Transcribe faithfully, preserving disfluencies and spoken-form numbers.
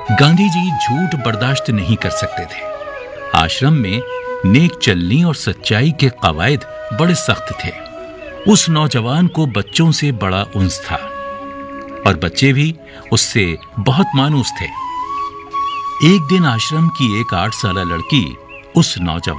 गांधी जी झूठ बर्दाश्त नहीं कर सकते थे। आश्रम में नेक चलनी और सच्चाई के कवायद बड़े सख्त थे। उस नौजवान को बच्चों से बड़ा उन्स था और बच्चे भी उससे बहुत मानूस थे। एक दिन आश्रम की एक आठ साल लड़की उस नौजवान